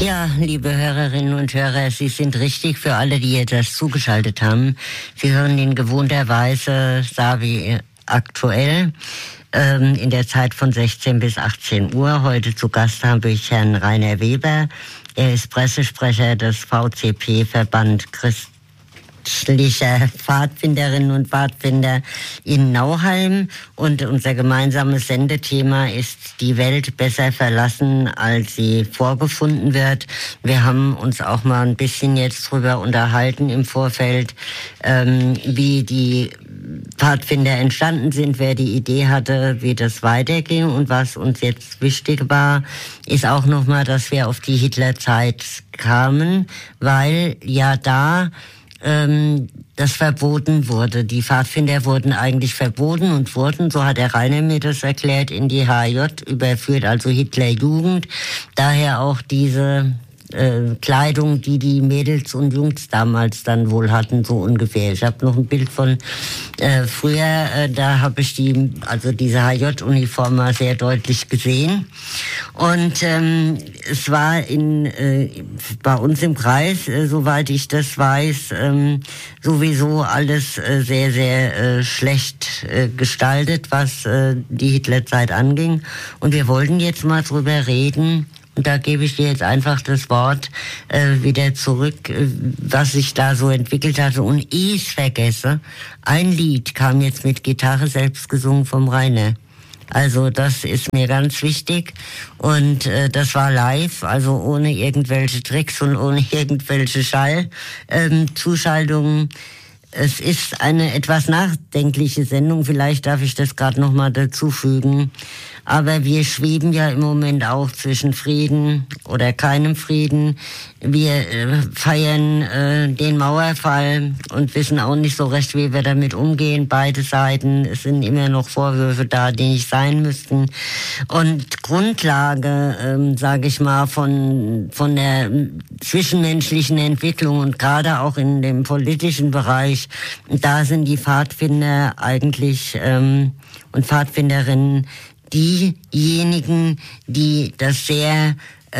Ja, liebe Hörerinnen und Hörer, Sie sind richtig für alle, die jetzt erst zugeschaltet haben. Sie hören in gewohnter Weise Savi aktuell in der Zeit von 16 bis 18 Uhr. Heute zu Gast habe ich Herrn Rainer Weber. Er ist Pressesprecher des VCP, Verband christlicher Pfadfinderinnen und Pfadfinder in Nauheim. Und unser gemeinsames Sendethema ist die Welt besser verlassen, als sie vorgefunden wird. Wir haben uns auch mal ein bisschen jetzt drüber unterhalten im Vorfeld, wie die Pfadfinder entstanden sind, wer die Idee hatte, wie das weiterging. Und was uns jetzt wichtig war, ist auch nochmal, dass wir auf die Hitlerzeit kamen, weil ja da das verboten wurde. Die Pfadfinder wurden eigentlich verboten und wurden, so hat der Rainer mir das erklärt, in die HJ überführt, also Hitlerjugend. Daher auch diese Kleidung, die die Mädels und Jungs damals dann wohl hatten, so ungefähr. Ich habe noch ein Bild von früher, da habe ich diese HJ-Uniform mal sehr deutlich gesehen. Und es war bei uns im Kreis, soweit ich das weiß, sowieso alles sehr, sehr schlecht gestaltet, was die Hitlerzeit anging. Und wir wollten jetzt mal drüber reden. Und da gebe ich dir jetzt einfach das Wort wieder zurück, was sich da so entwickelt hatte. Und ehe ich es vergesse, ein Lied kam jetzt mit Gitarre selbst gesungen vom Rainer. Also das ist mir ganz wichtig. Und das war live, also ohne irgendwelche Tricks und ohne irgendwelche Zuschaltungen. Es ist eine etwas nachdenkliche Sendung, vielleicht darf ich das gerade noch mal dazu fügen. Aber wir schweben ja im Moment auch zwischen Frieden oder keinem Frieden. Wir feiern den Mauerfall und wissen auch nicht so recht, wie wir damit umgehen. Beide Seiten, es sind immer noch Vorwürfe da, die nicht sein müssten. Und Grundlage, sage ich mal, von der zwischenmenschlichen Entwicklung und gerade auch in dem politischen Bereich, da sind die Pfadfinder eigentlich und Pfadfinderinnen diejenigen, die das sehr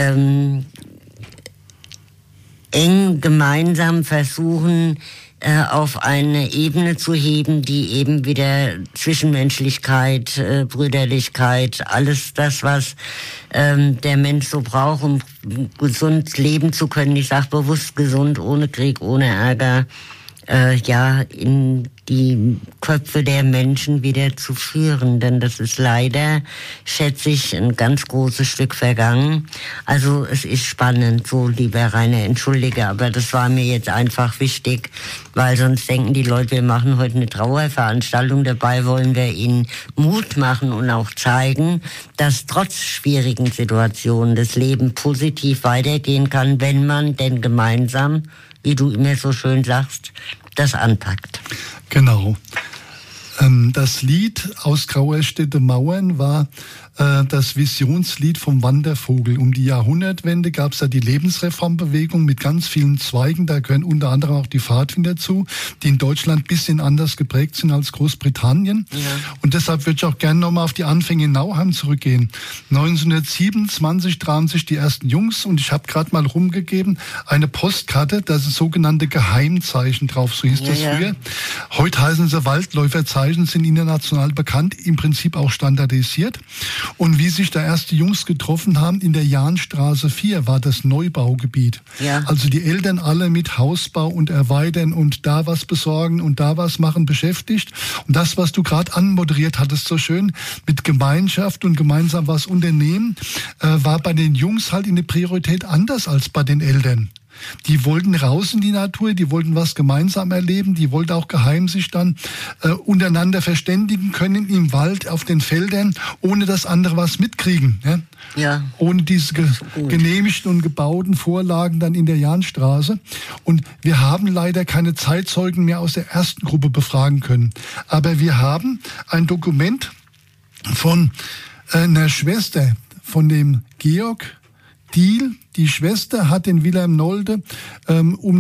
eng gemeinsam versuchen, auf eine Ebene zu heben, die eben wieder Zwischenmenschlichkeit, Brüderlichkeit, alles das, was der Mensch so braucht, um gesund leben zu können. Ich sage bewusst gesund, ohne Krieg, ohne Ärger, in die Köpfe der Menschen wieder zu führen. Denn das ist leider, schätze ich, ein ganz großes Stück vergangen. Also es ist spannend, so lieber Rainer, entschuldige, aber das war mir jetzt einfach wichtig, weil sonst denken die Leute, wir machen heute eine Trauerveranstaltung. Dabei wollen wir ihnen Mut machen und auch zeigen, dass trotz schwierigen Situationen das Leben positiv weitergehen kann, wenn man denn gemeinsam, wie du immer so schön sagst, das anpackt. Genau. Das Lied aus Grauerstädte Mauern war das Visionslied vom Wandervogel. Um die Jahrhundertwende gab es da die Lebensreformbewegung mit ganz vielen Zweigen. Da gehören unter anderem auch die Pfadfinder zu, die in Deutschland ein bisschen anders geprägt sind als Großbritannien. Ja. Und deshalb würde ich auch gerne nochmal auf die Anfänge in Nauheim zurückgehen. 1927 trafen sich die ersten Jungs und ich habe gerade mal rumgegeben, eine Postkarte, da sind sogenannte Geheimzeichen drauf, so hieß das früher. Heute heißen sie Waldläuferzeichen, sind international bekannt, im Prinzip auch standardisiert. Und wie sich da erst die Jungs getroffen haben, in der Jahnstraße 4 war das Neubaugebiet. Ja. Also die Eltern alle mit Hausbau und Erweitern und da was besorgen und da was machen beschäftigt. Und das, was du gerade anmoderiert hattest, so schön, mit Gemeinschaft und gemeinsam was unternehmen, war bei den Jungs halt in der Priorität anders als bei den Eltern. Die wollten raus in die Natur, die wollten was gemeinsam erleben, die wollten auch geheim sich dann untereinander verständigen können im Wald, auf den Feldern, ohne dass andere was mitkriegen. Ja? Ohne diese genehmigten und gebauten Vorlagen dann in der Jahnstraße. Und wir haben leider keine Zeitzeugen mehr aus der ersten Gruppe befragen können. Aber wir haben ein Dokument von einer Schwester von dem Georg Diehl. Die Schwester hat den Wilhelm Nolde um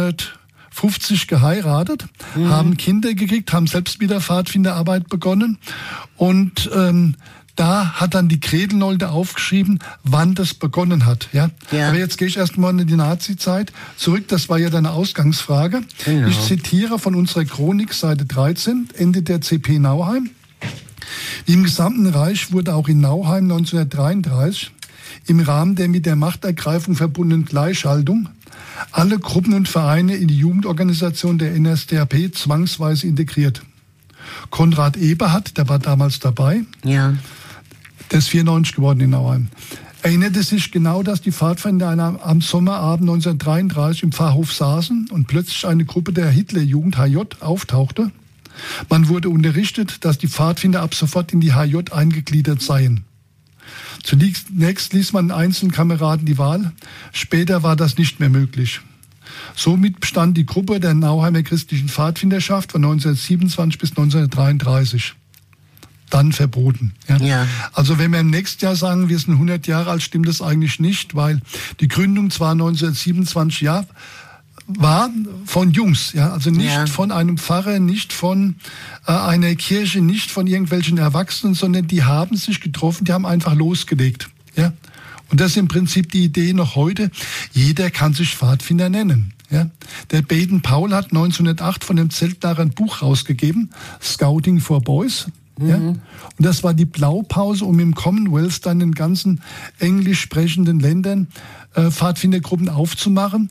1950 geheiratet, haben Kinder gekriegt, haben selbst wieder Pfadfinderarbeit begonnen und da hat dann die Gretelnolde aufgeschrieben, wann das begonnen hat. Ja? Aber jetzt gehe ich erstmal in die Nazi-Zeit zurück. Das war ja deine Ausgangsfrage. Genau. Ich zitiere von unserer Chronik, Seite 13, Ende der CP Nauheim. Im gesamten Reich wurde auch in Nauheim 1933 im Rahmen der mit der Machtergreifung verbundenen Gleichschaltung alle Gruppen und Vereine in die Jugendorganisation der NSDAP zwangsweise integriert. Konrad Eberhardt, der war damals dabei, der ist 94 geworden in Nauheim, erinnerte sich genau, dass die Pfadfinder am Sommerabend 1933 im Pfarrhof saßen und plötzlich eine Gruppe der Hitlerjugend HJ auftauchte. Man wurde unterrichtet, dass die Pfadfinder ab sofort in die HJ eingegliedert seien. Zunächst ließ man einzelnen Kameraden die Wahl, später war das nicht mehr möglich. Somit bestand die Gruppe der Nauheimer christlichen Pfadfinderschaft von 1927 bis 1933. Dann verboten. Ja. Also wenn wir im nächsten Jahr sagen, wir sind 100 Jahre alt, stimmt das eigentlich nicht, weil die Gründung zwar 1927 war von Jungs, also nicht von einem Pfarrer, nicht von einer Kirche, nicht von irgendwelchen Erwachsenen, sondern die haben sich getroffen, die haben einfach losgelegt. Ja. Und das ist im Prinzip die Idee noch heute. Jeder kann sich Pfadfinder nennen. Ja. Der Baden-Powell hat 1908 von dem Zeltlager ein Buch rausgegeben, Scouting for Boys. Ja. Und das war die Blaupause, um im Commonwealth dann in ganzen englisch sprechenden Ländern Pfadfindergruppen aufzumachen.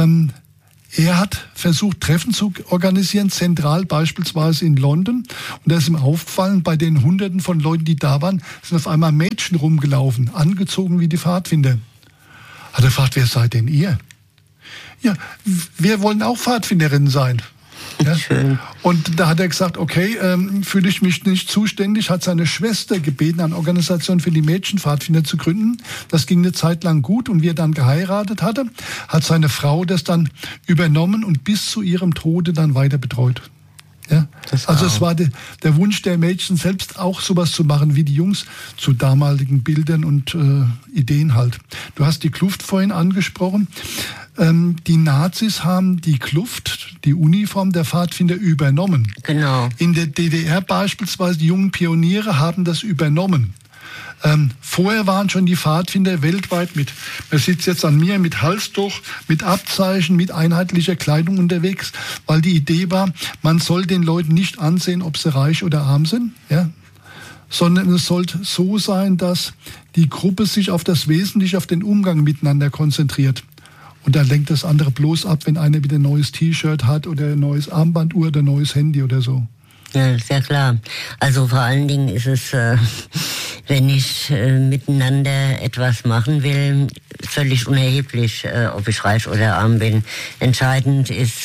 Er hat versucht, Treffen zu organisieren, zentral beispielsweise in London. Und da ist ihm aufgefallen, bei den Hunderten von Leuten, die da waren, sind auf einmal Mädchen rumgelaufen, angezogen wie die Pfadfinder. Hat er gefragt, wer seid denn ihr? Ja, wir wollen auch Pfadfinderinnen sein. Ja? Schön. Und da hat er gesagt, okay, fühle ich mich nicht zuständig, hat seine Schwester gebeten, eine Organisation für die Mädchenpfadfinder zu gründen. Das ging eine Zeit lang gut und wie er dann geheiratet hatte, hat seine Frau das dann übernommen und bis zu ihrem Tode dann weiter betreut. Ja? Also es war der Wunsch der Mädchen selbst, auch sowas zu machen wie die Jungs zu damaligen Bildern und Ideen halt. Du hast die Kluft vorhin angesprochen. Die Nazis haben die Kluft, die Uniform der Pfadfinder übernommen. Genau. In der DDR beispielsweise, die jungen Pioniere haben das übernommen. Vorher waren schon die Pfadfinder weltweit man sitzt jetzt an mir, mit Halstuch, mit Abzeichen, mit einheitlicher Kleidung unterwegs, weil die Idee war, man soll den Leuten nicht ansehen, ob sie reich oder arm sind, ja, sondern es sollte so sein, dass die Gruppe sich auf das Wesentliche, auf den Umgang miteinander konzentriert. Und da lenkt das andere bloß ab, wenn einer wieder ein neues T-Shirt hat oder ein neues Armbanduhr oder ein neues Handy oder so. Ja, sehr klar. Also vor allen Dingen ist es, wenn ich miteinander etwas machen will, völlig unerheblich, ob ich reich oder arm bin. Entscheidend ist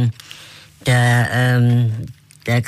das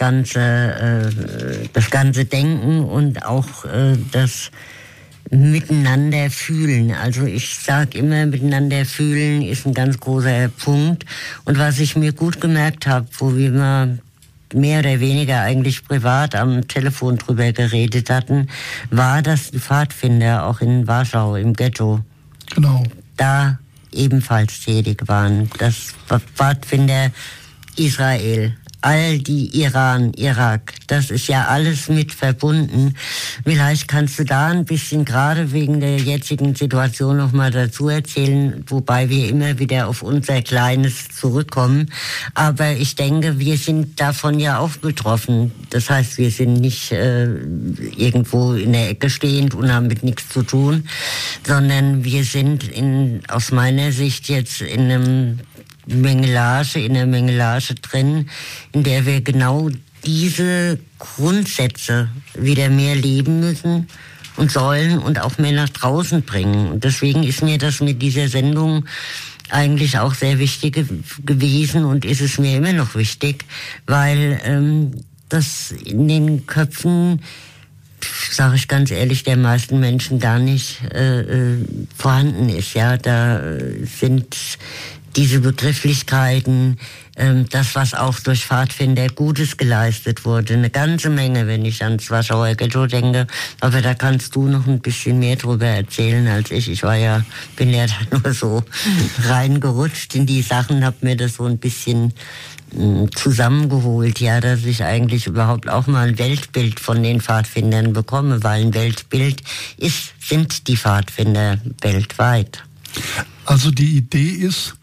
ganze Denken und auch das Miteinander fühlen. Also ich sage immer, miteinander fühlen ist ein ganz großer Punkt. Und was ich mir gut gemerkt habe, wo wir mal mehr oder weniger eigentlich privat am Telefon drüber geredet hatten, war, dass die Pfadfinder auch in Warschau, im Ghetto, da ebenfalls tätig waren. Das Pfadfinder Israel, all die Iran, Irak, das ist ja alles mit verbunden. Vielleicht kannst du da ein bisschen gerade wegen der jetzigen Situation noch mal dazu erzählen, wobei wir immer wieder auf unser Kleines zurückkommen. Aber ich denke, wir sind davon ja auch betroffen. Das heißt, wir sind nicht irgendwo in der Ecke stehend und haben mit nichts zu tun, sondern wir sind aus meiner Sicht jetzt in einer Mengelage drin, in der wir genau diese Grundsätze wieder mehr leben müssen und sollen und auch mehr nach draußen bringen. Und deswegen ist mir das mit dieser Sendung eigentlich auch sehr wichtig gewesen und ist es mir immer noch wichtig, weil das in den Köpfen, sage ich ganz ehrlich, der meisten Menschen gar nicht vorhanden ist. Ja, da sind diese Begrifflichkeiten, das, was auch durch Pfadfinder Gutes geleistet wurde, eine ganze Menge, wenn ich ans Warschauer Ghetto denke. Aber da kannst du noch ein bisschen mehr drüber erzählen als ich. Ich bin ja da nur so reingerutscht in die Sachen, habe mir das so ein bisschen zusammengeholt, ja, dass ich eigentlich überhaupt auch mal ein Weltbild von den Pfadfindern bekomme, weil ein Weltbild sind die Pfadfinder weltweit. Also die Idee ist,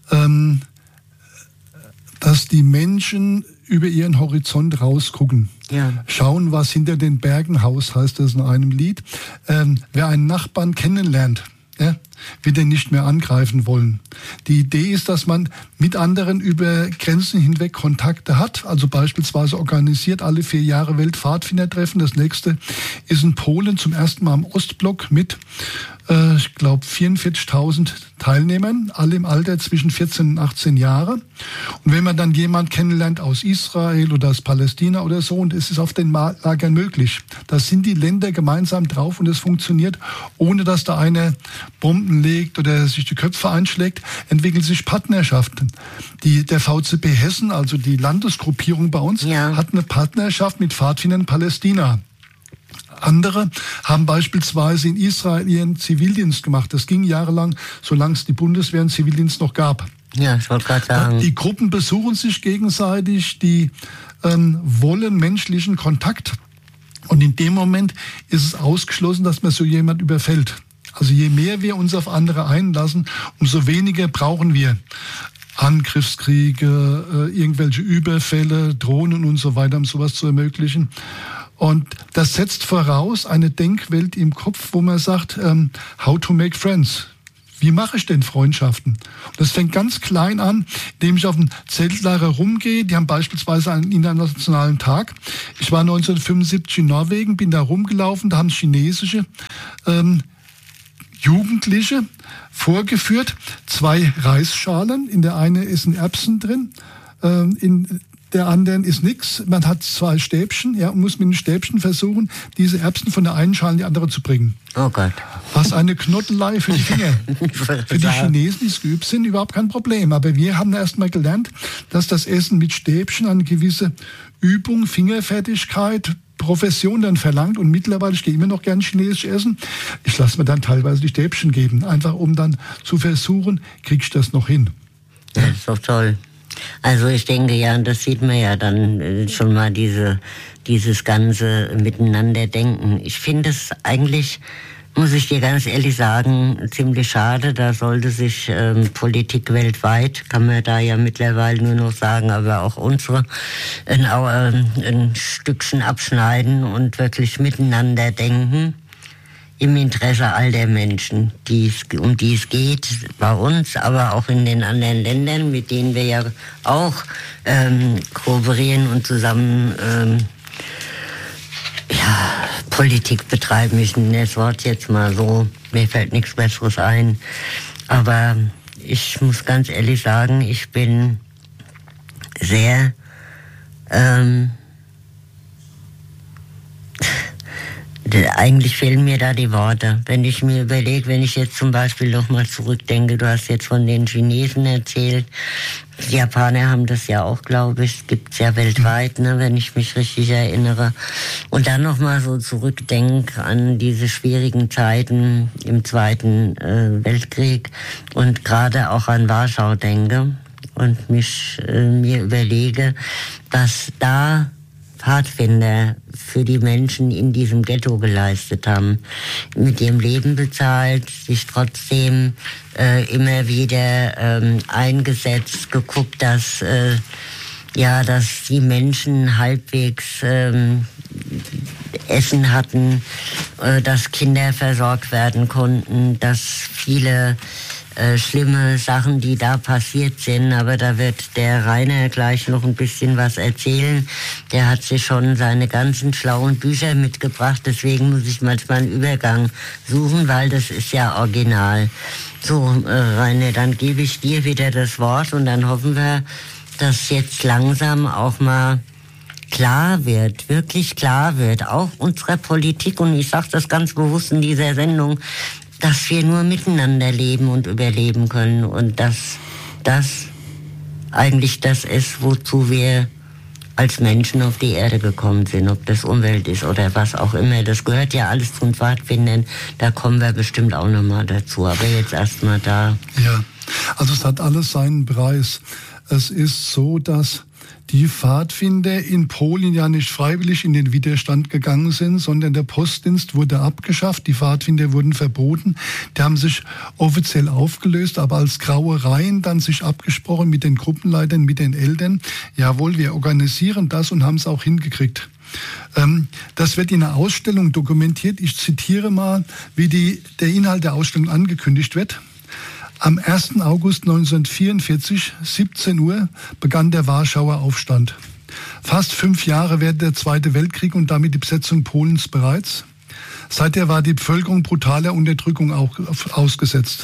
dass die Menschen über ihren Horizont rausgucken. Ja. Schauen, was hinter den Bergen haust, heißt das in einem Lied. Wer einen Nachbarn kennenlernt, ja, wird er nicht mehr angreifen wollen. Die Idee ist, dass man mit anderen über Grenzen hinweg Kontakte hat, also beispielsweise organisiert alle 4 Jahre Weltpfadfindertreffen. Das nächste ist in Polen zum ersten Mal im Ostblock mit, ich glaube, 44.000 Teilnehmern, alle im Alter zwischen 14 und 18 Jahre. Und wenn man dann jemand kennenlernt aus Israel oder aus Palästina oder so, und es ist auf den Lagern möglich, da sind die Länder gemeinsam drauf und es funktioniert, ohne dass da einer Bomben legt oder sich die Köpfe einschlägt, entwickeln sich Partnerschaften. Der VCP Hessen, also die Landesgruppierung bei uns, hat eine Partnerschaft mit Pfadfindern Palästina. Andere haben beispielsweise in Israel ihren Zivildienst gemacht. Das ging jahrelang, solange es die Bundeswehr und Zivildienst noch gab. Ja, ich wollte gerade sagen. Die Gruppen besuchen sich gegenseitig, die wollen menschlichen Kontakt. Und in dem Moment ist es ausgeschlossen, dass man so jemand überfällt. Also je mehr wir uns auf andere einlassen, umso weniger brauchen wir Angriffskriege, irgendwelche Überfälle, Drohnen und so weiter, um sowas zu ermöglichen. Und das setzt voraus eine Denkwelt im Kopf, wo man sagt, how to make friends. Wie mache ich denn Freundschaften? Und das fängt ganz klein an, indem ich auf ein Zeltlager rumgehe. Die haben beispielsweise einen internationalen Tag. Ich war 1975 in Norwegen, bin da rumgelaufen, da haben chinesische Jugendliche vorgeführt 2 Reisschalen. In der einen ist ein Erbsen drin, in der anderen ist nichts. Man hat 2 Stäbchen, ja, und muss mit den Stäbchen versuchen, diese Erbsen von der einen Schale in die andere zu bringen. Oh Gott. Was eine Knottelei für die Finger. Für die Chinesen, die es geübt sind, überhaupt kein Problem. Aber wir haben erst mal gelernt, dass das Essen mit Stäbchen eine gewisse Übung, Fingerfertigkeit, Profession dann verlangt. Und mittlerweile, ich gehe immer noch gern chinesisch essen. Ich lasse mir dann teilweise die Stäbchen geben, einfach um dann zu versuchen, krieg ich das noch hin. Ja, das ist doch toll. Also ich denke ja, und das sieht man ja dann schon mal, dieses ganze Miteinander-Denken. Ich finde es eigentlich, muss ich dir ganz ehrlich sagen, ziemlich schade. Da sollte sich Politik weltweit, kann man da ja mittlerweile nur noch sagen, aber auch unsere, ein Stückchen abschneiden und wirklich miteinander denken. Im Interesse all der Menschen, um die es geht, bei uns, aber auch in den anderen Ländern, mit denen wir ja auch kooperieren und zusammen Politik betreiben. Ich nenne das Wort jetzt mal so, mir fällt nichts Besseres ein. Aber ich muss ganz ehrlich sagen, ich bin sehr eigentlich fehlen mir da die Worte. Wenn ich mir überlege, wenn ich jetzt zum Beispiel noch mal zurückdenke, du hast jetzt von den Chinesen erzählt, die Japaner haben das ja auch, glaube ich, gibt's ja weltweit, ne, wenn ich mich richtig erinnere. Und dann noch mal so zurückdenke an diese schwierigen Zeiten im Zweiten Weltkrieg und gerade auch an Warschau denke und mir überlege, dass da Pfadfinder für die Menschen in diesem Ghetto geleistet haben, mit ihrem Leben bezahlt, sich trotzdem immer wieder eingesetzt, geguckt, dass die Menschen halbwegs Essen hatten, dass Kinder versorgt werden konnten, dass viele schlimme Sachen, die da passiert sind, aber da wird der Rainer gleich noch ein bisschen was erzählen. Der hat sich schon seine ganzen schlauen Bücher mitgebracht, deswegen muss ich manchmal einen Übergang suchen, weil das ist ja original. So, Rainer, dann gebe ich dir wieder das Wort und dann hoffen wir, dass jetzt langsam auch mal klar wird, wirklich klar wird, auch unserer Politik, und ich sage das ganz bewusst in dieser Sendung, dass wir nur miteinander leben und überleben können und dass das eigentlich das ist, wozu wir als Menschen auf die Erde gekommen sind, ob das Umwelt ist oder was auch immer. Das gehört ja alles zum Pfadfindern, da kommen wir bestimmt auch nochmal dazu, aber jetzt erstmal da. Ja, also es hat alles seinen Preis. Es ist so, dass die Pfadfinder in Polen ja nicht freiwillig in den Widerstand gegangen sind, sondern der Postdienst wurde abgeschafft, die Pfadfinder wurden verboten, die haben sich offiziell aufgelöst, aber als graue Reihen dann sich abgesprochen mit den Gruppenleitern, mit den Eltern, jawohl, wir organisieren das und haben es auch hingekriegt. Das wird in einer Ausstellung dokumentiert. Ich zitiere mal, wie der Inhalt der Ausstellung angekündigt wird. Am 1. August 1944, 17 Uhr, begann der Warschauer Aufstand. Fast 5 Jahre währte der Zweite Weltkrieg und damit die Besetzung Polens bereits. Seither war die Bevölkerung brutaler Unterdrückung auch ausgesetzt.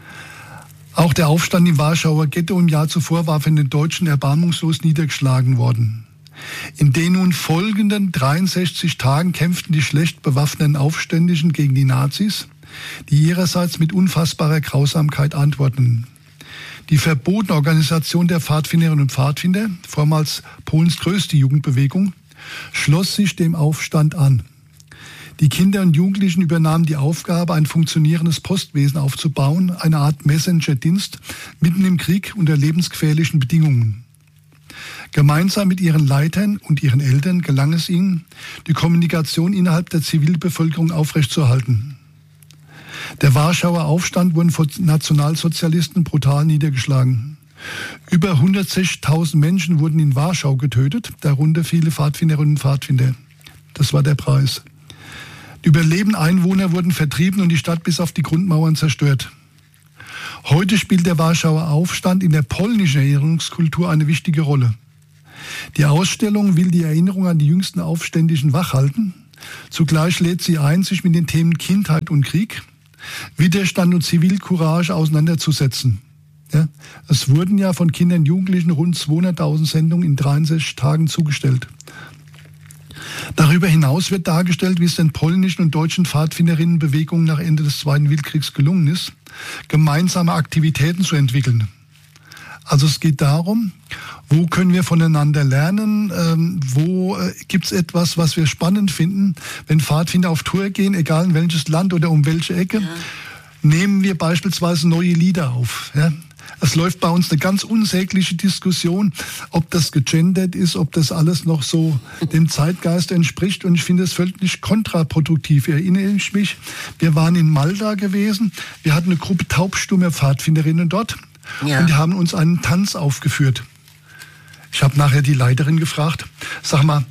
Auch der Aufstand im Warschauer Ghetto im Jahr zuvor war von den Deutschen erbarmungslos niedergeschlagen worden. In den nun folgenden 63 Tagen kämpften die schlecht bewaffneten Aufständischen gegen die Nazis, die ihrerseits mit unfassbarer Grausamkeit antworteten. Die verbotene Organisation der Pfadfinderinnen und Pfadfinder, vormals Polens größte Jugendbewegung, schloss sich dem Aufstand an. Die Kinder und Jugendlichen übernahmen die Aufgabe, ein funktionierendes Postwesen aufzubauen, eine Art Messenger-Dienst, mitten im Krieg unter lebensgefährlichen Bedingungen. Gemeinsam mit ihren Leitern und ihren Eltern gelang es ihnen, die Kommunikation innerhalb der Zivilbevölkerung aufrechtzuerhalten. Der Warschauer Aufstand wurde von Nationalsozialisten brutal niedergeschlagen. Über 160.000 Menschen wurden in Warschau getötet, darunter viele Pfadfinderinnen und Pfadfinder. Das war der Preis. Die überlebenden Einwohner wurden vertrieben und die Stadt bis auf die Grundmauern zerstört. Heute spielt der Warschauer Aufstand in der polnischen Erinnerungskultur eine wichtige Rolle. Die Ausstellung will die Erinnerung an die jüngsten Aufständischen wachhalten. Zugleich lädt sie ein, sich mit den Themen Kindheit und Krieg, Widerstand und Zivilcourage auseinanderzusetzen. Ja, es wurden ja von Kindern und Jugendlichen rund 200.000 Sendungen in 63 Tagen zugestellt. Darüber hinaus wird dargestellt, wie es den polnischen und deutschen Pfadfinderinnenbewegungen nach Ende des Zweiten Weltkriegs gelungen ist, gemeinsame Aktivitäten zu entwickeln. Also es geht darum, wo können wir voneinander lernen, wo gibt es etwas, was wir spannend finden. Wenn Pfadfinder auf Tour gehen, egal in welches Land oder um welche Ecke, nehmen wir beispielsweise neue Lieder auf. Ja? Es läuft bei uns eine ganz unsägliche Diskussion, ob das gegendert ist, ob das alles noch so dem Zeitgeist entspricht. Und ich finde es völlig kontraproduktiv. Erinnere ich mich, wir waren in Malta gewesen, wir hatten eine Gruppe taubstumme Pfadfinderinnen dort. Ja. Und die haben uns einen Tanz aufgeführt. Ich habe nachher die Leiterin gefragt, sag mal,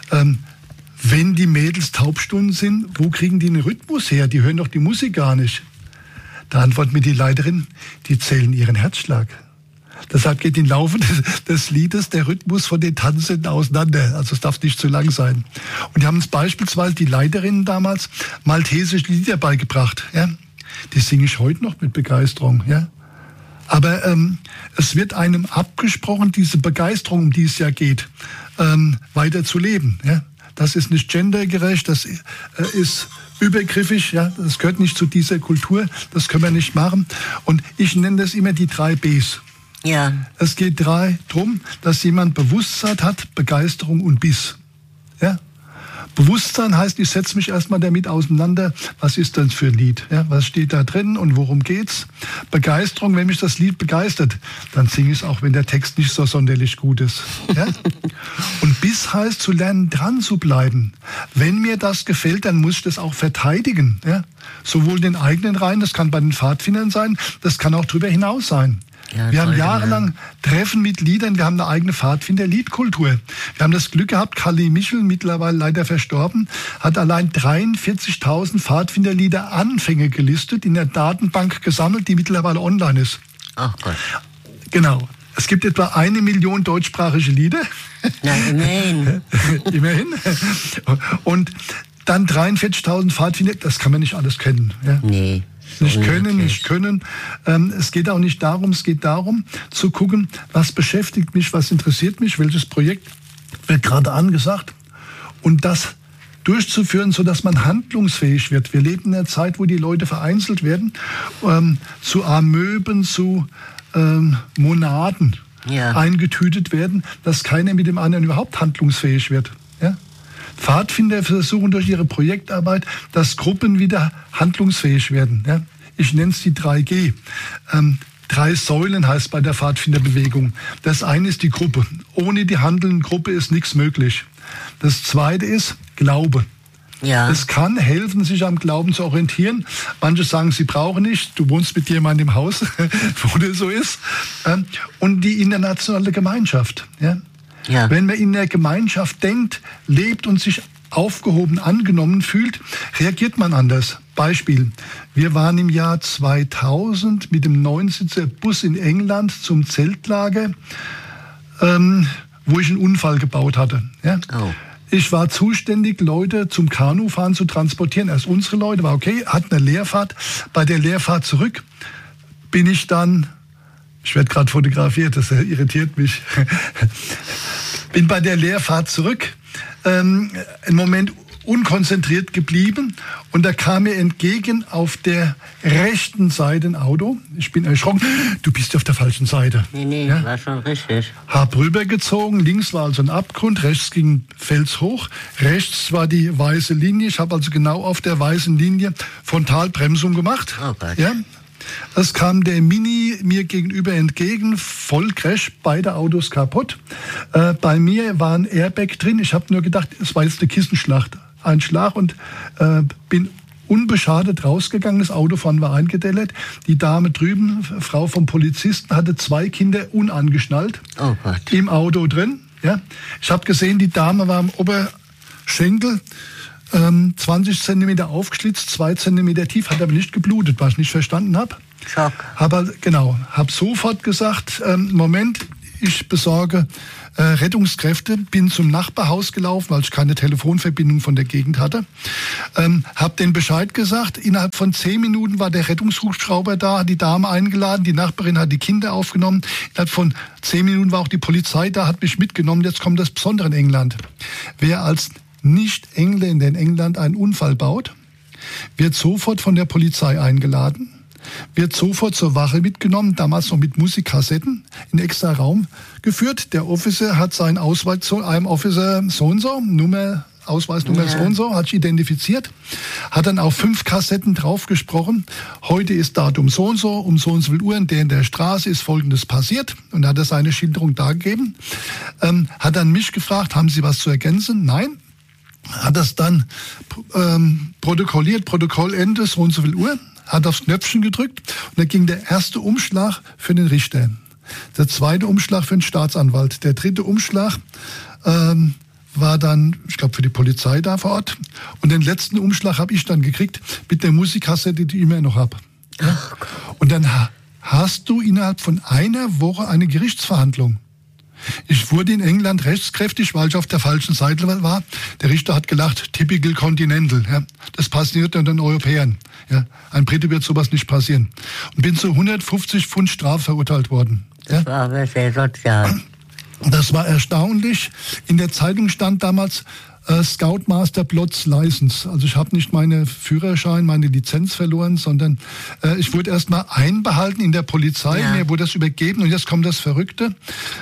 wenn die Mädels taubstumm sind, wo kriegen die einen Rhythmus her? Die hören doch die Musik gar nicht. Da antwortet mir die Leiterin, die zählen ihren Herzschlag. Deshalb geht im Laufe des Liedes der Rhythmus von den Tanzenden auseinander. Also es darf nicht zu lang sein. Und die haben uns beispielsweise, die Leiterinnen damals, maltesische Lieder beigebracht. Ja? Die singe ich heute noch mit Begeisterung. Ja? Aber es wird einem abgesprochen, diese Begeisterung, um die es ja geht, weiter zu leben. Ja? Das ist nicht gendergerecht, das ist übergriffig, ja? Das gehört nicht zu dieser Kultur, das können wir nicht machen. Und ich nenne das immer die 3 Bs. Ja. Es geht darum, dass jemand Bewusstsein hat, Begeisterung und Biss. Ja? Bewusstsein heißt, ich setze mich erstmal damit auseinander, was ist das für ein Lied, ja? Was steht da drin und worum geht's? Begeisterung, wenn mich das Lied begeistert, dann singe ich es auch, wenn der Text nicht so sonderlich gut ist. Ja? Und Biss heißt, zu lernen, dran zu bleiben. Wenn mir das gefällt, dann muss ich das auch verteidigen. Ja? Sowohl den eigenen Reihen, das kann bei den Pfadfindern sein, das kann auch darüber hinaus sein. Ja, wir haben jahrelang Treffen mit Liedern, wir haben eine eigene Pfadfinder-Liedkultur. Wir haben das Glück gehabt, Kali Michel, mittlerweile leider verstorben, hat allein 43.000 Pfadfinderlieder Anfänge gelistet, in der Datenbank gesammelt, die mittlerweile online ist. Ach Gott. Genau. Es gibt etwa 1 Million deutschsprachige Lieder. Na, immerhin. Immerhin. Und dann 43.000 Pfadfinder, das kann man nicht alles kennen. Ja? Nee. Nicht können. Es geht auch nicht darum, es geht darum zu gucken, was beschäftigt mich, was interessiert mich, welches Projekt wird gerade angesagt und das durchzuführen, sodass man handlungsfähig wird. Wir leben in einer Zeit, wo die Leute vereinzelt werden, zu Amöben, zu Monaden eingetütet werden, dass keiner mit dem anderen überhaupt handlungsfähig wird. Ja? Pfadfinder versuchen durch ihre Projektarbeit, dass Gruppen wieder handlungsfähig werden. Ja? Ich nenne es die 3G. 3 Säulen heißt bei der Pfadfinderbewegung. Das eine ist die Gruppe. Ohne die handelnde Gruppe ist nichts möglich. Das zweite ist Glaube. Ja. Es kann helfen, sich am Glauben zu orientieren. Manche sagen, sie brauchen nicht. Du wohnst mit jemandem im Haus, wo das so ist. Und die internationale Gemeinschaft. Ja? Ja. Wenn man in der Gemeinschaft denkt, lebt und sich aufgehoben, angenommen fühlt, reagiert man anders. Beispiel. Wir waren im Jahr 2000 mit dem 9-Sitzer Bus in England zum Zeltlager, wo ich einen Unfall gebaut hatte. Ja? Oh. Ich war zuständig, Leute zum Kanufahren zu transportieren. Erst unsere Leute, war okay, hatten eine Leerfahrt. Bei der Leerfahrt zurück bin ich dann, ich werde gerade fotografiert, das irritiert mich, bin bei der Leerfahrt zurück, einen Moment unkonzentriert geblieben und da kam mir entgegen auf der rechten Seite ein Auto. Ich bin erschrocken. Du bist auf der falschen Seite. Nee, ja? War schon richtig. Hab rübergezogen. Links war also ein Abgrund, rechts ging Fels hoch. Rechts war die weiße Linie. Ich habe also genau auf der weißen Linie Frontalbremsung gemacht. Oh Gott. Ja? Es kam der Mini mir gegenüber entgegen, voll Crash, beide Autos kaputt. Bei mir war ein Airbag drin. Ich habe nur gedacht, es war jetzt eine Kissenschlacht. Ein Schlag und bin unbeschadet rausgegangen. Das Auto vorne war eingedellert. Die Dame drüben, Frau vom Polizisten, hatte 2 Kinder unangeschnallt im Auto drin. Ja. Ich habe gesehen, die Dame war am Oberschenkel 20 Zentimeter aufgeschlitzt, 2 Zentimeter tief, hat aber nicht geblutet, was ich nicht verstanden habe. Schock. Hab sofort gesagt, Moment, ich besorge Rettungskräfte, bin zum Nachbarhaus gelaufen, weil ich keine Telefonverbindung von der Gegend hatte. Hab den Bescheid gesagt, innerhalb von 10 Minuten war der Rettungshubschrauber da, hat die Dame eingeladen, die Nachbarin hat die Kinder aufgenommen. Innerhalb von 10 Minuten war auch die Polizei da, hat mich mitgenommen. Jetzt kommt das Besondere in England. Wer als Nicht-Engländer in England einen Unfall baut, wird sofort von der Polizei eingeladen, wird sofort zur Wache mitgenommen, damals noch mit Musikkassetten, in einen extra Raum geführt. Der Officer hat seinen Ausweis zu einem Officer so und so, Ausweisnummer so und so, hat sich identifiziert, hat dann auf 5 Kassetten drauf gesprochen. Heute ist Datum so und so, um so und so viel Uhr in der Straße ist Folgendes passiert. Und hat er seine Schilderung dargegeben. Hat dann mich gefragt, haben Sie was zu ergänzen? Nein. Hat das dann protokolliert, Protokollende, so und so viel Uhr, hat aufs Knöpfchen gedrückt und dann ging der erste Umschlag für den Richter, der zweite Umschlag für den Staatsanwalt, der dritte Umschlag war dann, ich glaube, für die Polizei da vor Ort und den letzten Umschlag habe ich dann gekriegt mit der Musikkassette, die ich immer noch habe. Ja? Und dann hast du innerhalb von einer Woche eine Gerichtsverhandlung. Ich wurde in England rechtskräftig, weil ich auf der falschen Seite war. Der Richter hat gelacht, typical Continental. Ja. Das passiert den Europäern. Ja. Ein Brite wird sowas nicht passieren. Und bin zu 150 Pfund Strafe verurteilt worden. Das war aber sehr sozial. Das war erstaunlich. In der Zeitung stand damals Scoutmaster Plots License. Also ich habe nicht meinen Führerschein, meine Lizenz verloren, sondern ich wurde erstmal einbehalten in der Polizei. Ja. Mir wurde das übergeben und jetzt kommt das Verrückte.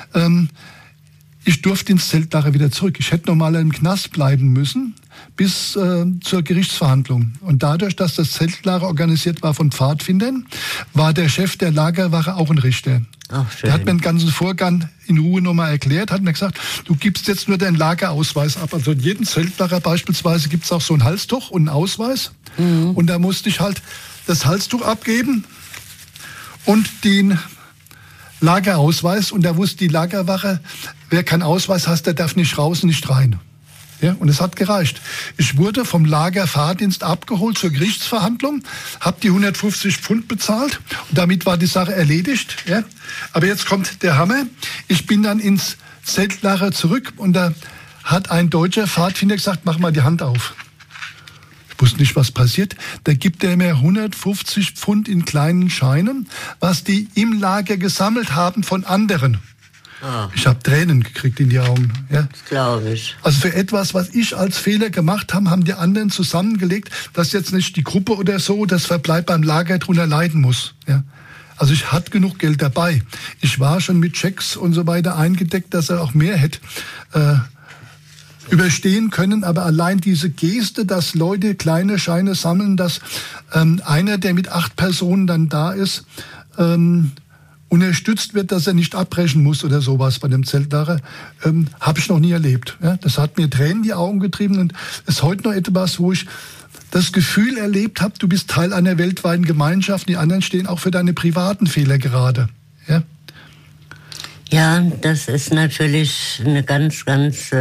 Ich durfte ins Zeltlager wieder zurück. Ich hätte normal im Knast bleiben müssen bis zur Gerichtsverhandlung. Und dadurch, dass das Zeltlager organisiert war von Pfadfindern, war der Chef der Lagerwache auch ein Richter. Ach, schön. Der hat mir den ganzen Vorgang in Ruhe nochmal erklärt, hat mir gesagt, du gibst jetzt nur deinen Lagerausweis ab. Also in jedem Zeltlager beispielsweise gibt es auch so ein Halstuch und einen Ausweis. Mhm. Und da musste ich halt das Halstuch abgeben und den Lagerausweis. Und da wusste die Lagerwache, wer keinen Ausweis hat, der darf nicht raus und nicht rein. Ja, und es hat gereicht. Ich wurde vom Lagerfahrdienst abgeholt zur Gerichtsverhandlung, habe die 150 Pfund bezahlt und damit war die Sache erledigt. Ja. Aber jetzt kommt der Hammer. Ich bin dann ins Zeltlager zurück und da hat ein deutscher Pfadfinder gesagt, mach mal die Hand auf. Ich wusste nicht, was passiert. Da gibt er mir 150 Pfund in kleinen Scheinen, was die im Lager gesammelt haben von anderen. Ich habe Tränen gekriegt in die Augen. Ja? Das glaube ich. Also für etwas, was ich als Fehler gemacht habe, haben die anderen zusammengelegt, dass jetzt nicht die Gruppe oder so das Verbleib beim Lager drunter leiden muss. Ja? Also ich hatte genug Geld dabei. Ich war schon mit Checks und so weiter eingedeckt, dass er auch mehr hätte überstehen können. Aber allein diese Geste, dass Leute kleine Scheine sammeln, dass einer, der mit 8 Personen dann da ist, unterstützt wird, dass er nicht abbrechen muss oder sowas bei dem Zeltlager, habe ich noch nie erlebt. Ja? Das hat mir Tränen in die Augen getrieben und ist heute noch etwas, wo ich das Gefühl erlebt habe, du bist Teil einer weltweiten Gemeinschaft, die anderen stehen auch für deine privaten Fehler gerade. Ja, ja, das ist natürlich eine ganz, ganz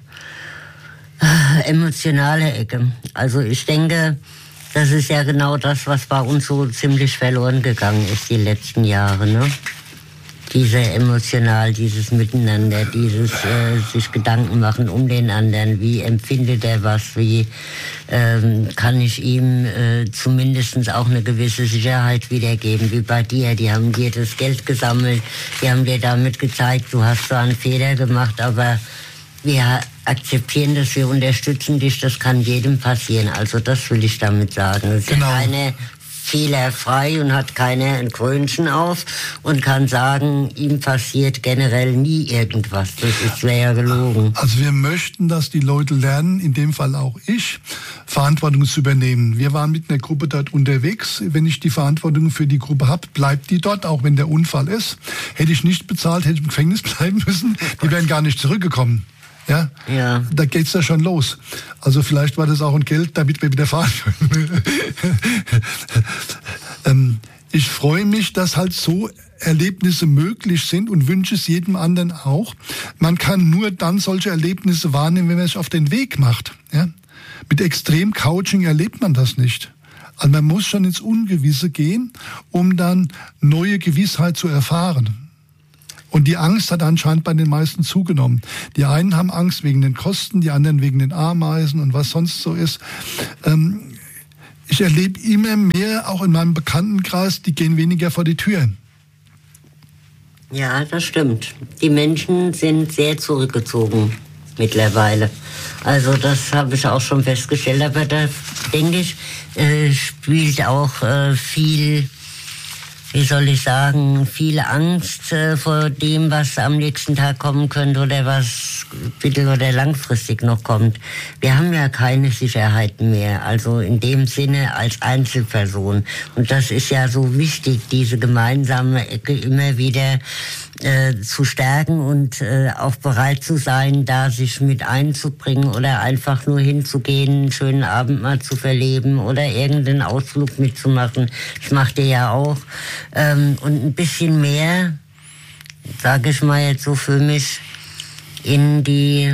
emotionale Ecke. Also ich denke, das ist ja genau das, was bei uns so ziemlich verloren gegangen ist die letzten Jahre, ne? Diese emotional, dieses Miteinander, dieses sich Gedanken machen um den anderen. Wie empfindet er was? Wie kann ich ihm zumindest auch eine gewisse Sicherheit wiedergeben? Wie bei dir. Die haben dir das Geld gesammelt. Die haben dir damit gezeigt, du hast so einen Fehler gemacht, aber wir akzeptieren das, wir unterstützen dich, das kann jedem passieren. Also das will ich damit sagen. Es ist keine fehlerfrei und hat keiner ein Krönchen auf und kann sagen, ihm passiert generell nie irgendwas. Das wäre ja gelogen. Also wir möchten, dass die Leute lernen, in dem Fall auch ich, Verantwortung zu übernehmen. Wir waren mit einer Gruppe dort unterwegs. Wenn ich die Verantwortung für die Gruppe habe, bleibt die dort, auch wenn der Unfall ist. Hätte ich nicht bezahlt, hätte ich im Gefängnis bleiben müssen. Die wären gar nicht zurückgekommen. Ja, da geht's ja schon los. Also vielleicht war das auch ein Geld, damit wir wieder fahren können. Ich freue mich, dass halt so Erlebnisse möglich sind und wünsche es jedem anderen auch. Man kann nur dann solche Erlebnisse wahrnehmen, wenn man sich auf den Weg macht. Ja? Mit Extrem-Coaching erlebt man das nicht. Also man muss schon ins Ungewisse gehen, um dann neue Gewissheit zu erfahren. Und die Angst hat anscheinend bei den meisten zugenommen. Die einen haben Angst wegen den Kosten, die anderen wegen den Ameisen und was sonst so ist. Ich erlebe immer mehr, auch in meinem Bekanntenkreis, die gehen weniger vor die Tür. Ja, das stimmt. Die Menschen sind sehr zurückgezogen mittlerweile. Also das habe ich auch schon festgestellt. Aber da, denke ich, spielt auch viel... wie soll ich sagen, viel Angst vor dem, was am nächsten Tag kommen könnte oder was mittel- oder langfristig noch kommt. Wir haben ja keine Sicherheiten mehr, also in dem Sinne als Einzelperson. Und das ist ja so wichtig, diese gemeinsame Ecke immer wieder zu stärken und auch bereit zu sein, da sich mit einzubringen oder einfach nur hinzugehen, einen schönen Abend mal zu verleben oder irgendeinen Ausflug mitzumachen. Das macht ihr ja auch. Und ein bisschen mehr, sage ich mal jetzt so für mich, in die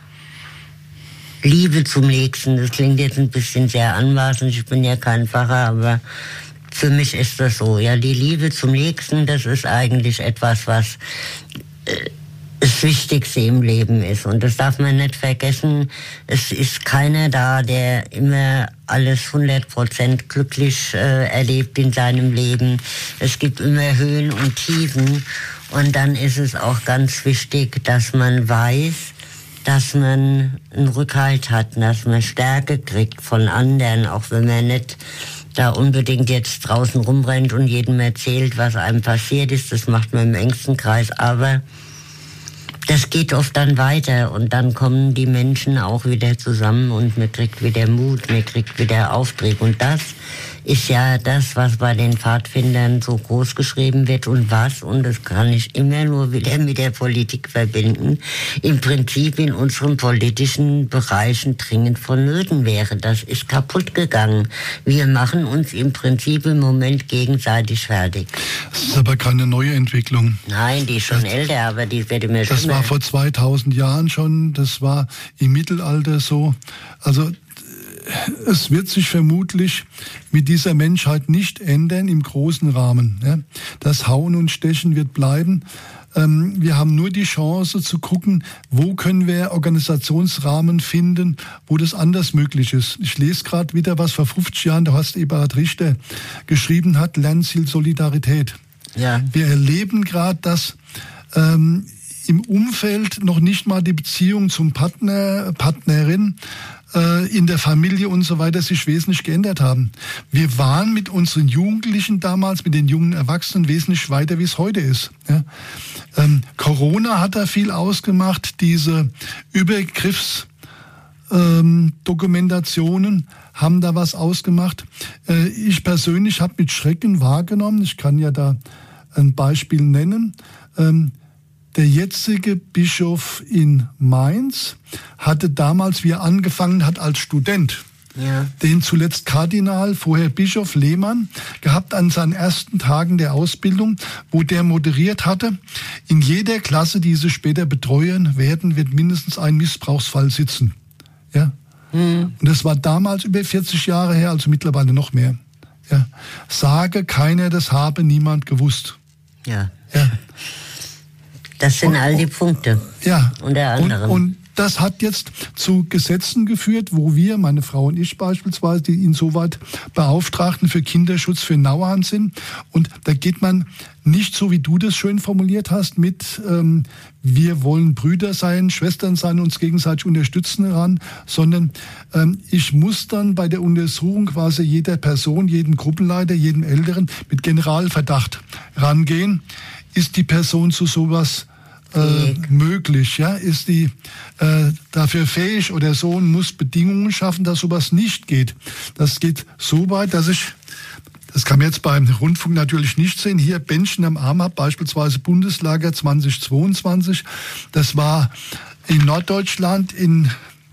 Liebe zum Nächsten. Das klingt jetzt ein bisschen sehr anmaßend, ich bin ja kein Pfarrer, aber für mich ist das so. Ja, die Liebe zum Nächsten, das ist eigentlich etwas, was das Wichtigste im Leben ist. Und das darf man nicht vergessen. Es ist keiner da, der immer alles 100% glücklich erlebt in seinem Leben. Es gibt immer Höhen und Tiefen. Und dann ist es auch ganz wichtig, dass man weiß, dass man einen Rückhalt hat, dass man Stärke kriegt von anderen, auch wenn man nicht da unbedingt jetzt draußen rumrennt und jedem erzählt, was einem passiert ist. Das macht man im engsten Kreis, aber das geht oft dann weiter und dann kommen die Menschen auch wieder zusammen und man kriegt wieder Mut, man kriegt wieder Auftrieb. Und das ist ja das, was bei den Pfadfindern so groß geschrieben wird und das kann ich immer nur wieder mit der Politik verbinden, im Prinzip in unseren politischen Bereichen dringend vonnöten wäre. Das ist kaputt gegangen. Wir machen uns im Prinzip im Moment gegenseitig fertig. Das ist aber keine neue Entwicklung. Nein, die ist schon älter, aber die wird immer schlimmer. Das war vor 2000 Jahren schon, das war im Mittelalter so. Also es wird sich vermutlich mit dieser Menschheit nicht ändern im großen Rahmen. Ja. Das Hauen und Stechen wird bleiben. Wir haben nur die Chance zu gucken, wo können wir Organisationsrahmen finden, wo das anders möglich ist. Ich lese gerade wieder, was vor 50 Jahren der Horst Eberhard Richter geschrieben hat, Lernziel Solidarität. Ja. Wir erleben gerade, dass im Umfeld noch nicht mal die Beziehung zum Partner, Partnerin in der Familie und so weiter sich wesentlich geändert haben. Wir waren mit unseren Jugendlichen damals, mit den jungen Erwachsenen wesentlich weiter, wie es heute ist. Ja? Corona hat da viel ausgemacht, diese Übergriffsdokumentationen haben da was ausgemacht. Ich persönlich habe mit Schrecken wahrgenommen, ich kann ja da ein Beispiel nennen, der jetzige Bischof in Mainz hatte damals, wie er angefangen hat als Student, den zuletzt Kardinal, vorher Bischof Lehmann, gehabt an seinen ersten Tagen der Ausbildung, wo der moderiert hatte, in jeder Klasse, die sie später betreuen werden, wird mindestens ein Missbrauchsfall sitzen. Ja? Und das war damals über 40 Jahre her, also mittlerweile noch mehr. Ja? Sage keiner, das habe niemand gewusst. Ja. Ja. Das sind all die Punkte. Ja. Unter anderem. Und das hat jetzt zu Gesetzen geführt, wo wir, meine Frau und ich beispielsweise, die insoweit Beauftragten für Kinderschutz für Nauheim sind. Und da geht man nicht so, wie du das schön formuliert hast, mit wir wollen Brüder sein, Schwestern sein, uns gegenseitig unterstützen ran, sondern ich muss dann bei der Untersuchung quasi jeder Person, jedem Gruppenleiter, jedem Älteren mit Generalverdacht rangehen. Ist die Person zu sowas möglich? Ja? Ist die dafür fähig oder so und muss Bedingungen schaffen, dass sowas nicht geht? Das geht so weit, dass das kann man jetzt beim Rundfunk natürlich nicht sehen, hier Bändchen am Arm habe, beispielsweise Bundeslager 2022. Das war in Norddeutschland in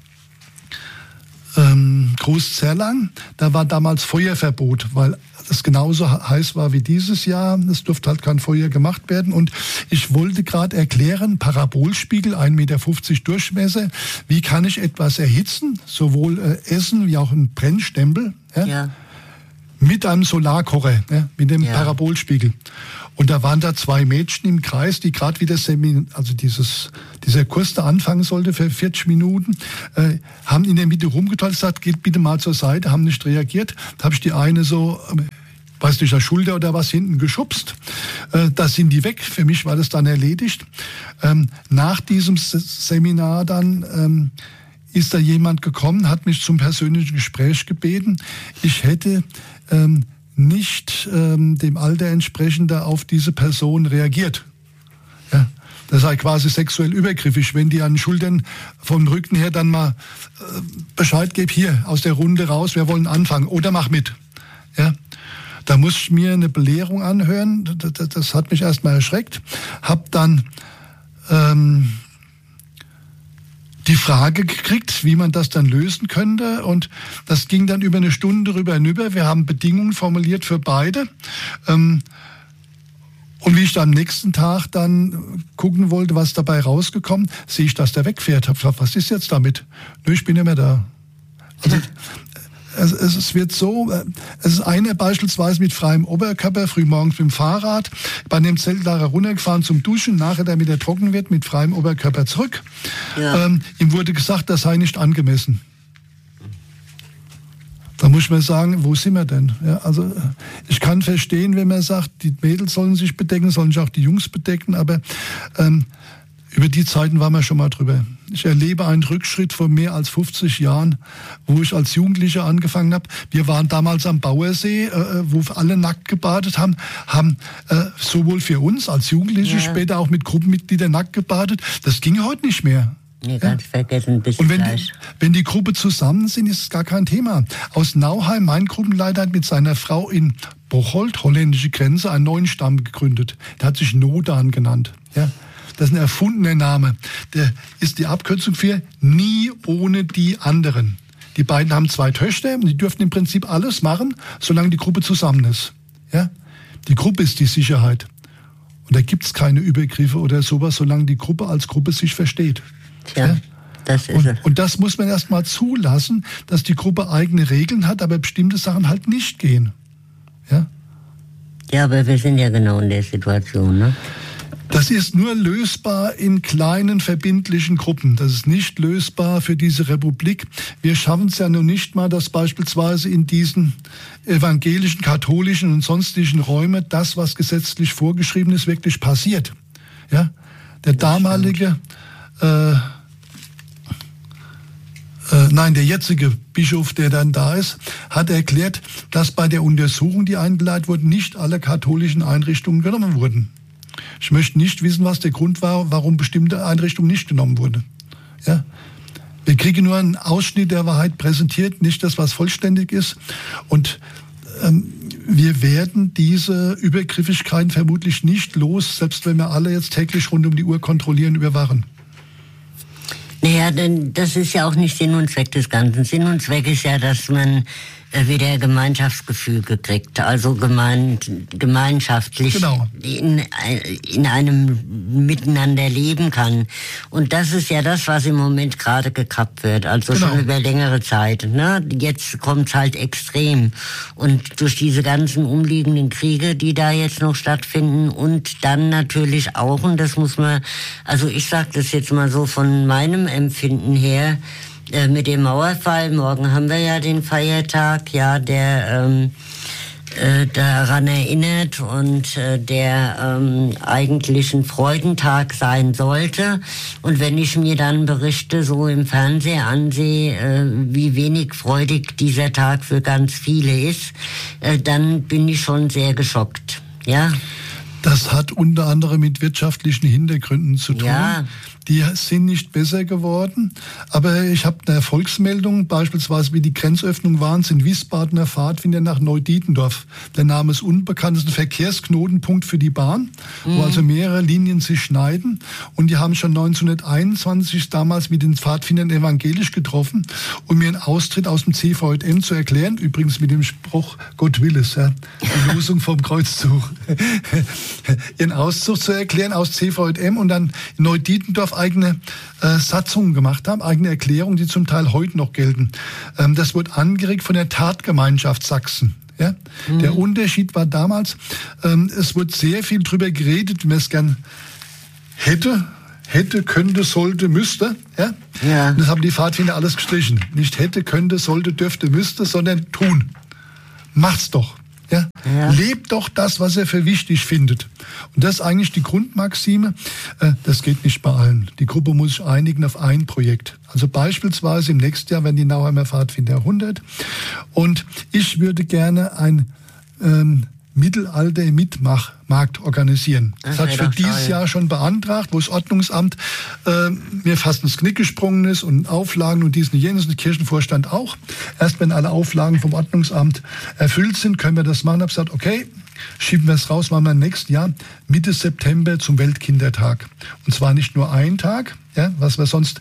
Großzerlang. Da war damals Feuerverbot, weil das genauso heiß war wie dieses Jahr. Es durfte halt kein Feuer gemacht werden. Und ich wollte gerade erklären, Parabolspiegel, 1,50 Meter Durchmesser. Wie kann ich etwas erhitzen? Sowohl Essen wie auch ein Brennstempel. Ja? Mit einem Solarkocher, ja? Mit dem Parabolspiegel. Und da waren da 2 Mädchen im Kreis, die gerade wieder dieser Kurs da anfangen sollte für 40 Minuten, haben in der Mitte rumgeteilt, gesagt, geht bitte mal zur Seite, haben nicht reagiert. Da habe ich die eine so, weiß nicht, der Schulter oder was hinten geschubst. Da sind die weg. Für mich war das dann erledigt. Nach diesem Seminar dann ist da jemand gekommen, hat mich zum persönlichen Gespräch gebeten. Ich hätte nicht dem Alter entsprechend auf diese Person reagiert. Ja, das sei quasi sexuell übergriffig, wenn die an den Schultern vom Rücken her dann mal Bescheid geben, hier aus der Runde raus, wir wollen anfangen oder mach mit. Ja, da muss ich mir eine Belehrung anhören, das hat mich erstmal erschreckt, hab dann die Frage gekriegt, wie man das dann lösen könnte. Und das ging dann über eine Stunde rüber hinüber. Wir haben Bedingungen formuliert für beide. Und wie ich dann am nächsten Tag dann gucken wollte, was dabei rausgekommen, sehe ich, dass der wegfährt. Hab gefragt, was ist jetzt damit? Nö, ich bin nicht mehr da. Also es wird so, es ist einer beispielsweise mit freiem Oberkörper, frühmorgens mit dem Fahrrad, bei dem Zeltlager runtergefahren zum Duschen, nachher damit er trocken wird, mit freiem Oberkörper zurück. Ja. Ihm wurde gesagt, das sei nicht angemessen. Da muss man sagen, wo sind wir denn? Ja, also ich kann verstehen, wenn man sagt, die Mädels sollen sich bedecken, sollen sich auch die Jungs bedecken, aber über die Zeiten waren wir schon mal drüber. Ich erlebe einen Rückschritt von mehr als 50 Jahren, wo ich als Jugendlicher angefangen habe. Wir waren damals am Bauersee, wo alle nackt gebadet haben sowohl für uns als Jugendliche, später auch mit Gruppenmitgliedern nackt gebadet. Das ging heute nicht mehr. Nee, ganz vergessen, bis und wenn die Gruppe zusammen sind, ist es gar kein Thema. Aus Nauheim, mein Gruppenleiter hat mit seiner Frau in Bocholt, holländische Grenze, einen neuen Stamm gegründet. Der hat sich Nodan genannt. Ja. Das ist ein erfundener Name. Der ist die Abkürzung für nie ohne die anderen. Die beiden haben 2 Töchter, die dürfen im Prinzip alles machen, solange die Gruppe zusammen ist. Ja? Die Gruppe ist die Sicherheit. Und da gibt es keine Übergriffe oder sowas, solange die Gruppe als Gruppe sich versteht. Ja, das ist es. Und das muss man erst mal zulassen, dass die Gruppe eigene Regeln hat, aber bestimmte Sachen halt nicht gehen. Ja, ja, aber wir sind ja genau in der Situation, ne? Das ist nur lösbar in kleinen verbindlichen Gruppen. Das ist nicht lösbar für diese Republik. Wir schaffen es ja noch nicht mal, dass beispielsweise in diesen evangelischen, katholischen und sonstigen Räumen das, was gesetzlich vorgeschrieben ist, wirklich passiert. Ja? Der damalige Nein, der jetzige Bischof, der dann da ist, hat erklärt, dass bei der Untersuchung, die eingeleitet wurde, nicht alle katholischen Einrichtungen genommen wurden. Ich möchte nicht wissen, was der Grund war, warum bestimmte Einrichtungen nicht genommen wurden. Ja? Wir kriegen nur einen Ausschnitt der Wahrheit präsentiert, nicht das, was vollständig ist. Und wir werden diese Übergriffigkeiten vermutlich nicht los, selbst wenn wir alle jetzt täglich rund um die Uhr kontrollieren, überwachen. Naja, denn das ist ja auch nicht Sinn und Zweck des Ganzen. Sinn und Zweck ist ja, dass man wieder Gemeinschaftsgefüge kriegt, also gemeinschaftlich genau. in einem Miteinander leben kann. Und das ist ja das, was im Moment gerade gekappt wird, also genau. schon über längere Zeit. Ne? Jetzt kommt's halt extrem. Und durch diese ganzen umliegenden Kriege, die da jetzt noch stattfinden und dann natürlich auch, und das muss man, also ich sage das jetzt mal so von meinem Empfinden her, mit dem Mauerfall, morgen haben wir ja den Feiertag, ja, der daran erinnert und der eigentlich ein Freudentag sein sollte. Und wenn ich mir dann Berichte so im Fernsehen ansehe, wie wenig freudig dieser Tag für ganz viele ist, dann bin ich schon sehr geschockt, ja. Das hat unter anderem mit wirtschaftlichen Hintergründen zu tun. Ja. Die sind nicht besser geworden. Aber ich habe eine Erfolgsmeldung, beispielsweise wie die Grenzöffnung waren, sind Wiesbadener Pfadfinder nach Neudietendorf. Der Name ist unbekannt, das ist ein Verkehrsknotenpunkt für die Bahn, wo also mehrere Linien sich schneiden. Und die haben schon 1921 damals mit den Pfadfindern evangelisch getroffen, um ihren Austritt aus dem CVJM zu erklären. Übrigens mit dem Spruch, Gott will es, ja, die Losung vom Kreuzzug. Ihren Auszug zu erklären aus CVJM und dann in Neudietendorf eigene Satzungen gemacht haben, eigene Erklärungen, die zum Teil heute noch gelten. Das wurde angeregt von der Tatgemeinschaft Sachsen. Ja? Der Unterschied war damals, es wurde sehr viel drüber geredet, wie man es gern hätte, könnte, sollte, müsste. Ja? Ja. Und das haben die Pfadfinder alles gestrichen. Nicht hätte, könnte, sollte, dürfte, müsste, sondern tun. Macht's doch. Ja? Ja. Lebt doch das, was er für wichtig findet. Und das ist eigentlich die Grundmaxime. Das geht nicht bei allen. Die Gruppe muss sich einigen auf ein Projekt. Also beispielsweise im nächsten Jahr werden die Nauheimer Pfadfinder 100. Und ich würde gerne ein Mittelalter-Mitmachmarkt organisieren. Das hat für dieses Jahr schon beantragt, wo das Ordnungsamt mir fast ins Knick gesprungen ist und Auflagen und diesen jenes, und der Kirchenvorstand auch. Erst wenn alle Auflagen vom Ordnungsamt erfüllt sind, können wir das machen. Ich habe gesagt, okay, schieben wir es raus, machen wir im nächsten Jahr Mitte September zum Weltkindertag. Und zwar nicht nur einen Tag, ja, was wir sonst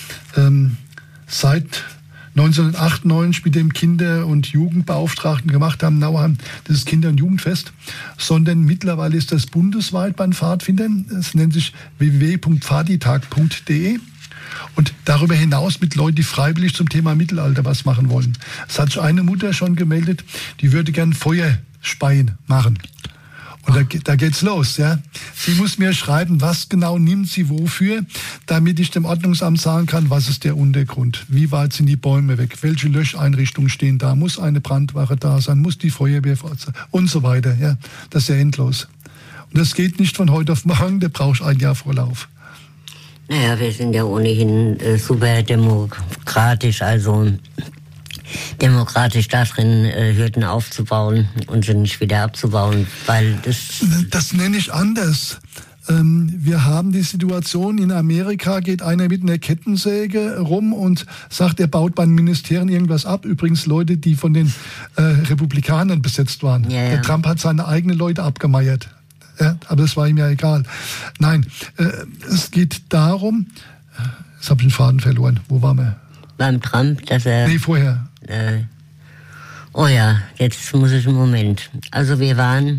seit 1998 mit dem Kinder- und Jugendbeauftragten gemacht haben, Nauheim, das ist Kinder- und Jugendfest, sondern mittlerweile ist das bundesweit bei den Pfadfindern. Es nennt sich www.pfaditag.de. Und darüber hinaus mit Leuten, die freiwillig zum Thema Mittelalter was machen wollen. Es hat sich eine Mutter schon gemeldet, die würde gern Feuerspeien machen. Und da geht's los, ja. Sie muss mir schreiben, was genau nimmt sie wofür, damit ich dem Ordnungsamt sagen kann, was ist der Untergrund, wie weit sind die Bäume weg, welche Löscheinrichtungen stehen da, muss eine Brandwache da sein, muss die Feuerwehr sein und so weiter, ja. Das ist ja endlos. Und das geht nicht von heute auf morgen, da brauchst du ein Jahr Vorlauf. Naja, wir sind ja ohnehin super demokratisch, also demokratisch darin, Hürden aufzubauen und sie nicht wieder abzubauen, weil das... Das nenne ich anders. Wir haben die Situation, in Amerika geht einer mit einer Kettensäge rum und sagt, er baut bei den Ministerien irgendwas ab. Übrigens Leute, die von den Republikanern besetzt waren. Ja, ja. Der Trump hat seine eigenen Leute abgemeiert. Ja, aber das war ihm ja egal. Nein, es geht darum... Jetzt habe ich den Faden verloren. Wo waren wir? Beim Trump, dass er... Nee, vorher. Oh ja, jetzt muss ich einen Moment. Also wir waren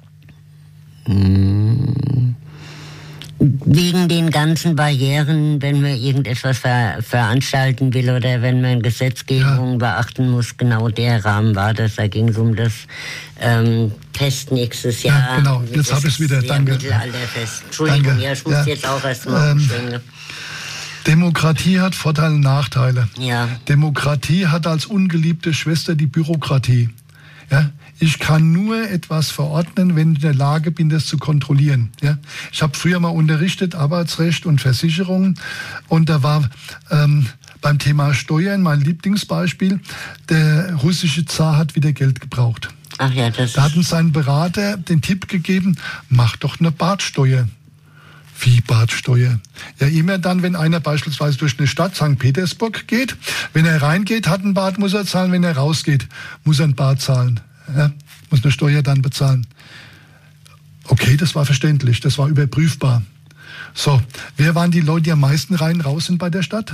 wegen den ganzen Barrieren, wenn man irgendetwas veranstalten will oder wenn man Gesetzgebung beachten muss, genau der Rahmen war das. Da ging es um das Fest nächstes Jahr. Ja, genau, jetzt habe ich es wieder, danke. Mittelalterfest. Entschuldigung, danke. Ja, ich muss jetzt auch erst mal umschwenken. Demokratie hat Vorteile und Nachteile. Ja. Demokratie hat als ungeliebte Schwester die Bürokratie. Ja? Ich kann nur etwas verordnen, wenn ich in der Lage bin, das zu kontrollieren. Ja? Ich habe früher mal unterrichtet, Arbeitsrecht und Versicherungen. Und da war beim Thema Steuern, mein Lieblingsbeispiel, der russische Zar hat wieder Geld gebraucht. Ach ja, das Da hat uns sein Berater den Tipp gegeben, mach doch eine Bartsteuer. Wie Bartsteuer? Ja, immer dann, wenn einer beispielsweise durch eine Stadt, St. Petersburg, geht, wenn er reingeht, hat ein Bart, muss er zahlen, wenn er rausgeht, muss er ein Bart zahlen. Ja, muss eine Steuer dann bezahlen. Okay, das war verständlich, das war überprüfbar. So, wer waren die Leute, die am meisten rein und raus sind bei der Stadt?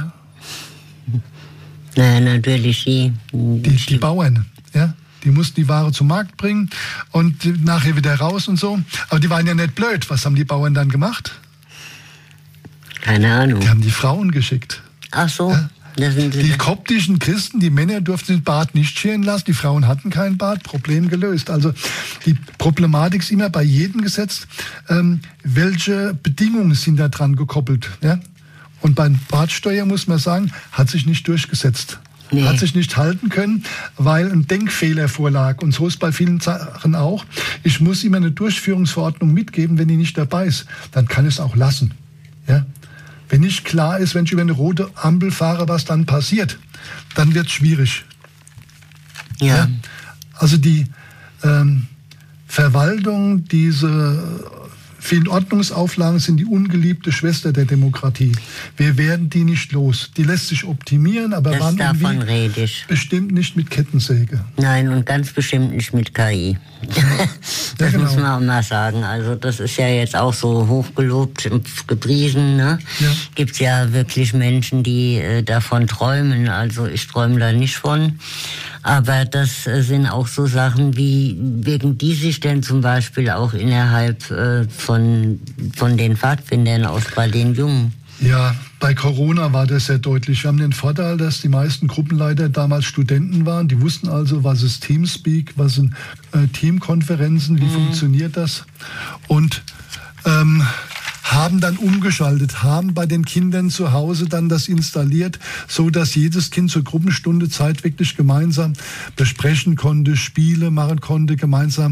Na, natürlich Die Bauern, ja. Die mussten die Ware zum Markt bringen und nachher wieder raus und so. Aber die waren ja nicht blöd. Was haben die Bauern dann gemacht? Keine Ahnung. Die haben die Frauen geschickt. Ach so. Ja? Das sind Die koptischen Christen, die Männer durften den Bart nicht scheren lassen, die Frauen hatten keinen Bart, Problem gelöst. Also die Problematik ist immer bei jedem Gesetz, welche Bedingungen sind da dran gekoppelt. Ja? Und beim Bartsteuer muss man sagen, hat sich nicht durchgesetzt. Nee. Hat sich nicht halten können, weil ein Denkfehler vorlag. Und so ist bei vielen Sachen auch. Ich muss immer eine Durchführungsverordnung mitgeben, wenn die nicht dabei ist. Dann kann ich es auch lassen. Ja? Wenn nicht klar ist, wenn ich über eine rote Ampel fahre, was dann passiert, dann wird es schwierig. Ja. Also die Verwaltung, diese vielen Ordnungsauflagen sind die ungeliebte Schwester der Demokratie. Wir werden die nicht los. Die lässt sich optimieren, aber wann davon rede ich. Bestimmt nicht mit Kettensäge. Nein, und ganz bestimmt nicht mit KI. Das genau. muss man auch mal sagen. Also das ist ja jetzt auch so hochgelobt und gepriesen. Ne? Ja. Gibt ja wirklich Menschen, die davon träumen. Also ich träume da nicht von. Aber das sind auch so Sachen, wie wirken die sich denn zum Beispiel auch innerhalb von den Pfadfindern aus bei den Jungen? Ja, bei Corona war das sehr deutlich. Wir haben den Vorteil, dass die meisten Gruppenleiter damals Studenten waren. Die wussten also, was ist Teamspeak, was sind Teamkonferenzen, wie funktioniert das. Und haben dann umgeschaltet, haben bei den Kindern zu Hause dann das installiert, so dass jedes Kind zur Gruppenstunde Zeit wirklich gemeinsam besprechen konnte, Spiele machen konnte, gemeinsam